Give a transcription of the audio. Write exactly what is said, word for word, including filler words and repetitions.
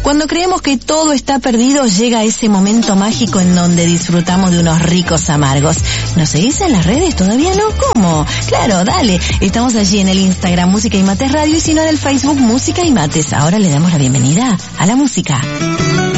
Cuando creemos que todo está perdido, llega ese momento mágico en donde disfrutamos de unos ricos amargos. ¿Nos seguís en las redes? ¿Todavía no? ¿Cómo? Claro, dale. Estamos allí en el Instagram Música y Mates Radio y si no en el Facebook Música y Mates. Ahora le damos la bienvenida a la música.